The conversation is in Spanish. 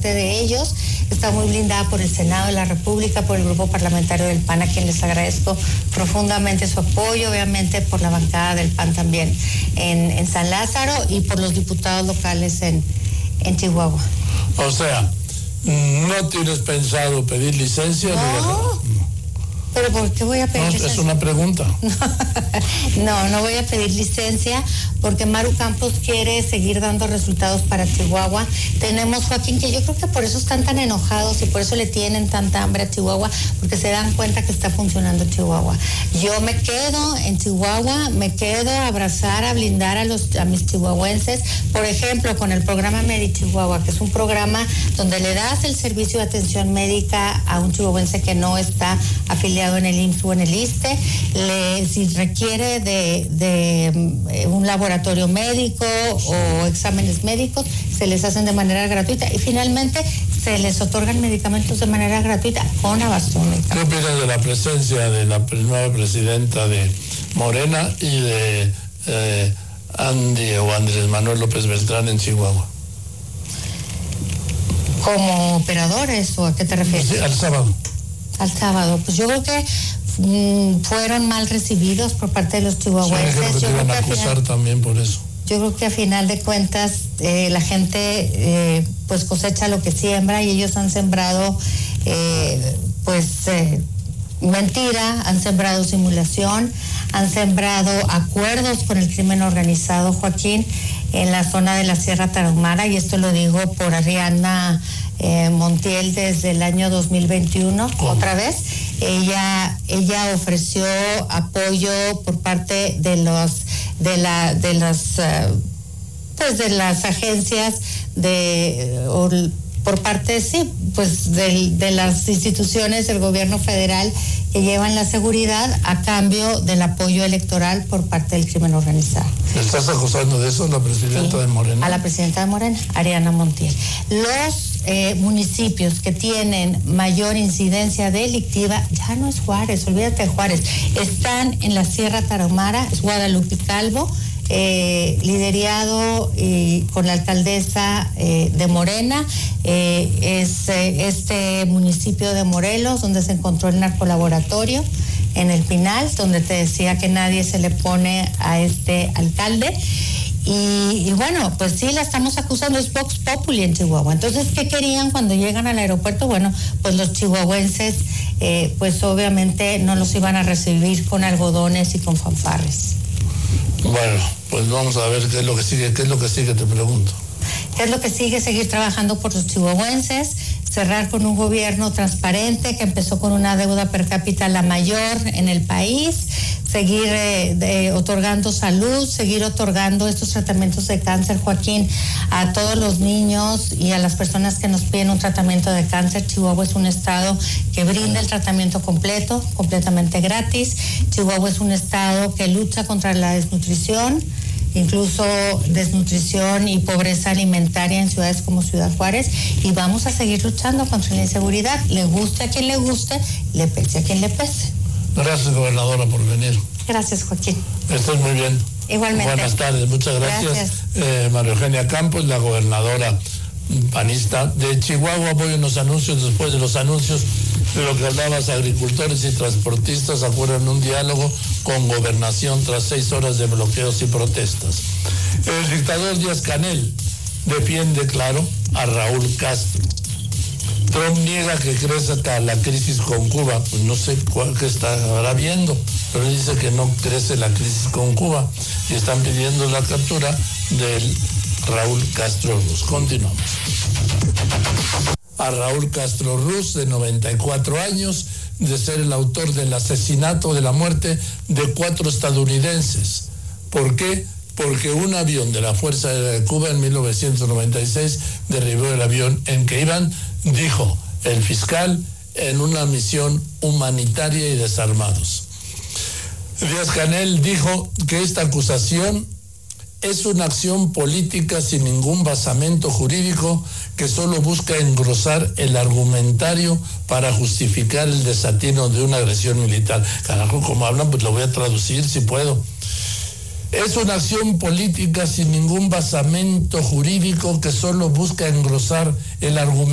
parte de ellos. Está muy blindada por el Senado de la República, por el Grupo Parlamentario del PAN, a quien les agradezco profundamente su apoyo, obviamente por la bancada del PAN también en San Lázaro y por los diputados locales en Chihuahua. O sea, ¿no tienes pensado pedir licencia? No. ¿Pero por qué voy a pedir licencia? Es una pregunta. No voy a pedir licencia porque Maru Campos quiere seguir dando resultados para Chihuahua. Tenemos, Joaquín, que yo creo que por eso están tan enojados y por eso le tienen tanta hambre a Chihuahua, porque se dan cuenta que está funcionando Chihuahua. Yo me quedo en Chihuahua, me quedo a abrazar, a blindar a mis chihuahuenses, por ejemplo, con el programa Medi Chihuahua, que es un programa donde le das el servicio de atención médica a un chihuahuense que no está afiliado en el IMSS o en el ISSSTE, si requiere de un laboratorio médico o exámenes médicos, se les hacen de manera gratuita y finalmente se les otorgan medicamentos de manera gratuita con abasto médico. ¿Qué opinas de la presencia de la nueva presidenta de Morena y de Andrés Manuel López Beltrán en Chihuahua? ¿Como operadores o a qué te refieres? Sí, al sábado. Al sábado, pues yo creo que fueron mal recibidos por parte de los chihuahuenses. Sí, yo creo que acusar también por eso. Yo creo que a final de cuentas la gente pues cosecha lo que siembra y ellos han sembrado mentira, han sembrado simulación, han sembrado acuerdos con el crimen organizado, Joaquín, en la zona de la Sierra Tarahumara, y esto lo digo por Ariana Montiel desde el año 2021. ¿Cómo? Otra vez. Ella ofreció apoyo por parte de las agencias por parte, sí, pues de las instituciones del gobierno federal que llevan la seguridad a cambio del apoyo electoral por parte del crimen organizado. ¿Estás acusando de eso a la presidenta de Morena? A la presidenta de Morena, Ariana Montiel. Los municipios que tienen mayor incidencia delictiva, ya no es Juárez, olvídate de Juárez, están en la Sierra Tarahumara, es Guadalupe Calvo, liderado con la alcaldesa de Morena, es este municipio de Morelos, donde se encontró el narcolaboratorio en el Pinal, donde te decía que nadie se le pone a este alcalde. Y bueno, pues sí, la estamos acusando, es Vox Populi en Chihuahua. Entonces, ¿qué querían cuando llegan al aeropuerto? Bueno, pues los chihuahuenses, pues obviamente no los iban a recibir con algodones y con fanfarres. Bueno, pues vamos a ver qué es lo que sigue, te pregunto. ¿Qué es lo que sigue? Seguir trabajando por los chihuahuenses, cerrar con un gobierno transparente que empezó con una deuda per cápita la mayor en el país, seguir otorgando salud, seguir otorgando estos tratamientos de cáncer, Joaquín, a todos los niños y a las personas que nos piden un tratamiento de cáncer. Chihuahua es un estado que brinda el tratamiento completo, completamente gratis. Chihuahua es un estado que lucha contra la desnutrición, incluso desnutrición y pobreza alimentaria en ciudades como Ciudad Juárez, y vamos a seguir luchando contra la inseguridad, le guste a quien le guste, le pese a quien le pese. Gracias, gobernadora, por venir. Gracias, Joaquín. Estás muy bien. Igualmente. Buenas tardes, muchas gracias. María Eugenia Campos, la gobernadora panista de Chihuahua. Voy a unos anuncios, después de los anuncios de lo que hablabas, agricultores y transportistas acuerdan un diálogo con Gobernación tras 6 horas de bloqueos y protestas. El dictador Díaz-Canel defiende, claro, a Raúl Castro. Trump niega que crezca la crisis con Cuba, pues no sé qué estará viendo, pero dice que no crece la crisis con Cuba y están pidiendo la captura del Raúl Castro Ruz. Continuamos. A Raúl Castro Ruz, de 94 años, de ser el autor del asesinato, de la muerte de 4 estadounidenses. ¿Por qué? Porque un avión de la Fuerza Aérea de Cuba en 1996 derribó el avión en que iban, dijo el fiscal, en una misión humanitaria y desarmados. Díaz-Canel dijo que esta acusación es una acción política sin ningún basamento jurídico que solo busca engrosar el argumentario para justificar el desatino de una agresión militar. Carajo, como hablan, pues lo voy a traducir si puedo. Es una acción política sin ningún basamento jurídico que solo busca engrosar el argumento